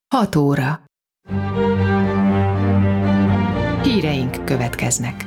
6 óra. Híreink következnek.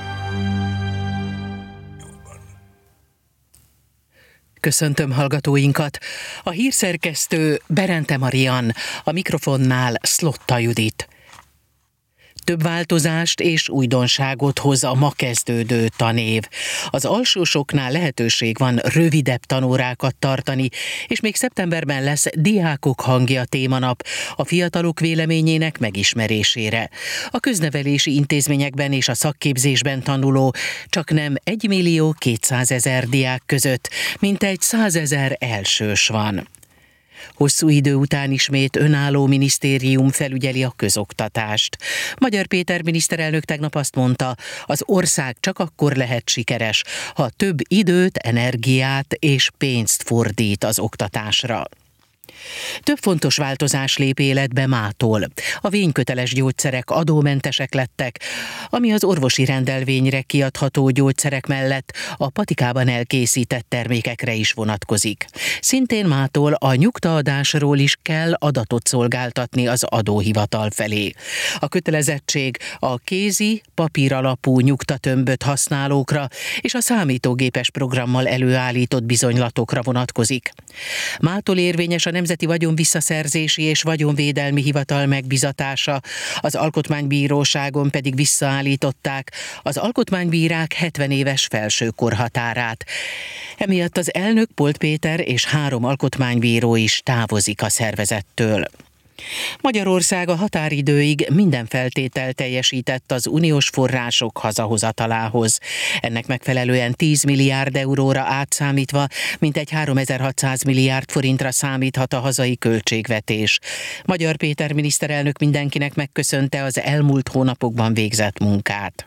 Köszöntöm hallgatóinkat! A hírszerkesztő Berente Marian, a mikrofonnál Szlotta Judit. Több változást és újdonságot hoz a ma kezdődő tanév. Az alsósoknál lehetőség van rövidebb tanórákat tartani, és még szeptemberben lesz Diákok hangja témanap a fiatalok véleményének megismerésére. A köznevelési intézményekben és a szakképzésben tanuló csaknem 1.200.000 diák között mintegy 100.000 elsős van. Hosszú idő után ismét önálló minisztérium felügyeli a közoktatást. Magyar Péter miniszterelnök tegnap azt mondta, az ország csak akkor lehet sikeres, ha több időt, energiát és pénzt fordít az oktatásra. Több fontos változás lép életbe mától. A vényköteles gyógyszerek adómentesek lettek, ami az orvosi rendelvényre kiadható gyógyszerek mellett a patikában elkészített termékekre is vonatkozik. Szintén mától a nyugtaadásról is kell adatot szolgáltatni az adóhivatal felé. A kötelezettség a kézi, papíralapú nyugtatömböt használókra és a számítógépes programmal előállított bizonylatokra vonatkozik. Mától érvényes a Nemzeti Vagyonvisszaszerzési és Vagyonvédelmi Hivatal megbizatása, az Alkotmánybíróságon pedig visszaállították az alkotmánybírák 70 éves felső korhatárát. Emiatt az elnök Polt Péter és 3 alkotmánybíró is távozik a szervezettől. Magyarország a határidőig minden feltételt teljesített az uniós források hazahozatalához. Ennek megfelelően 10 milliárd euróra átszámítva mintegy 3600 milliárd forintra számíthat a hazai költségvetés. Magyar Péter miniszterelnök mindenkinek megköszönte az elmúlt hónapokban végzett munkát.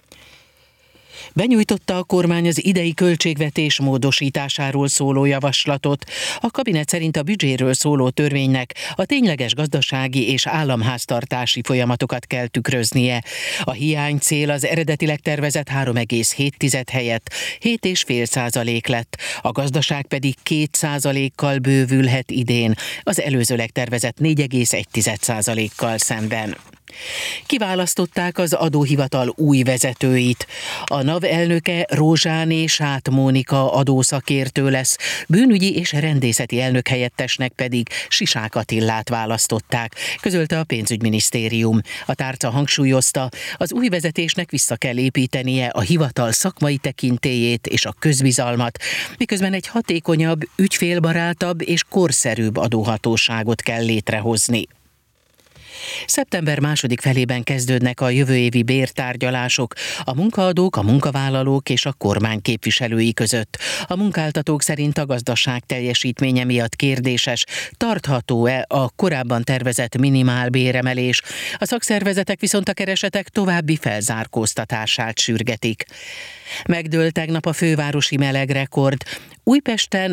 Benyújtotta a kormány az idei költségvetés módosításáról szóló javaslatot. A kabinet szerint a büdzséről szóló törvénynek a tényleges gazdasági és államháztartási folyamatokat kell tükröznie. A hiánycél az eredetileg tervezett 3,7 helyett 7,5% lett, a gazdaság pedig 2%-kal bővülhet idén, az előzőleg tervezett 4,1%-kal szemben. Kiválasztották az adóhivatal új vezetőit. A NAV elnöke Rózsáné Sát Mónika adószakértő lesz, bűnügyi és rendészeti elnök helyettesnek pedig Sisák Attillát választották, közölte a pénzügyminisztérium. A tárca hangsúlyozta, az új vezetésnek vissza kell építenie a hivatal szakmai tekintélyét és a közbizalmat, miközben egy hatékonyabb, ügyfélbarátabb és korszerűbb adóhatóságot kell létrehozni. Szeptember második felében kezdődnek a jövő évi bértárgyalások a munkaadók, a munkavállalók és a kormány képviselői között. A munkáltatók szerint a gazdaság teljesítménye miatt kérdéses, tartható-e a korábban tervezett minimálbéremelés. A szakszervezetek viszont a keresetek további felzárkóztatását sürgetik. Megdőlt tegnap a fővárosi melegrekord. Újpesten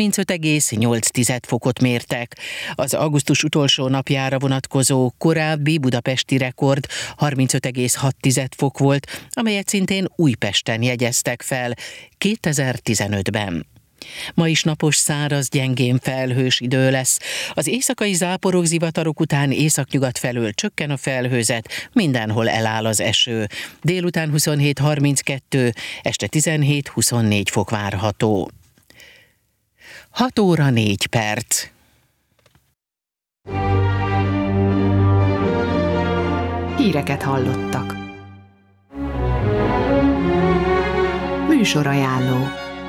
35,8 fokot mértek. Az augusztus utolsó napjára vonatkozó korábbi budapesti rekord 35,6 fok volt, amelyet szintén Újpesten jegyeztek fel 2015-ben. Ma is napos, száraz, gyengén felhős idő lesz. Az éjszakai záporok, zivatarok után északnyugat felől csökken a felhőzet, mindenhol eláll az eső. Délután 27-32, este 17-24 fok várható. 6 óra 4 perc. Híreket hallottak. Műsorajánló.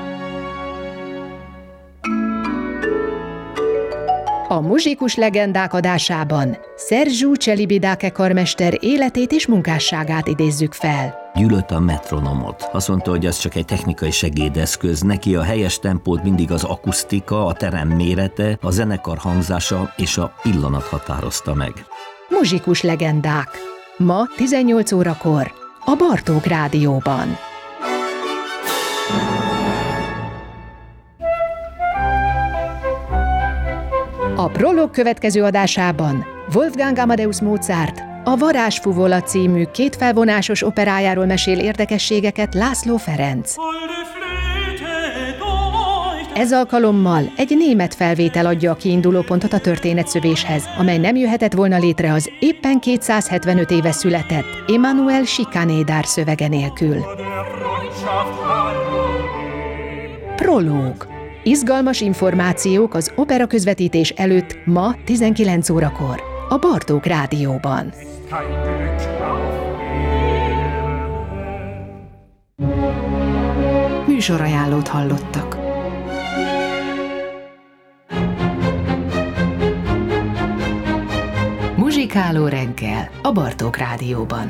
A Muzsikus legendák adásában Sergiu Celibidache karmester életét és munkásságát idézzük fel. Gyűlölt a metronomot. Azt mondta, hogy az csak egy technikai segédeszköz. Neki a helyes tempót mindig az akusztika, a terem mérete, a zenekar hangzása és a pillanat határozta meg. Muzsikus legendák. Ma 18 órakor a Bartók Rádióban. A Prolog következő adásában Wolfgang Amadeus Mozart a Varázsfuvola című kétfelvonásos operájáról mesél érdekességeket László Ferenc. Ez alkalommal egy német felvétel adja a kiindulópontot a történetszövéshez, amely nem jöhetett volna létre az éppen 275 éve született Emanuel Schikaneder szövege nélkül. Prológ. Izgalmas információk az opera közvetítés előtt ma 19 órakor a Bartók Rádióban. Műsorajánlót hallottak. Muzsikáló reggel a Bartók Rádióban.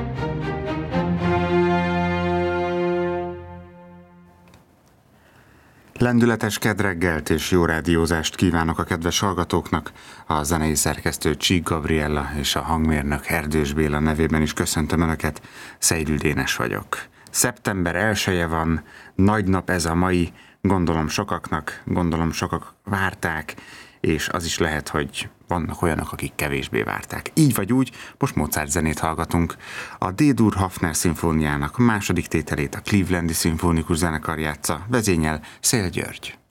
Lendületes kedreggelt és jó rádiózást kívánok a kedves hallgatóknak. A zenei szerkesztő Csík Gabriella és a hangmérnök Erdős Béla nevében is köszöntöm Önöket. Szeild Dénes vagyok. Szeptember 1-je van, nagy nap ez a mai, gondolom sokak várták, és az is lehet, hogy vannak olyanok, akik kevésbé várták. Így vagy úgy, most Mozart zenét hallgatunk. A D-dur Hafner szimfóniának második tételét a Clevelandi Szimfonikus Zenekar játsza, vezényel Széll György.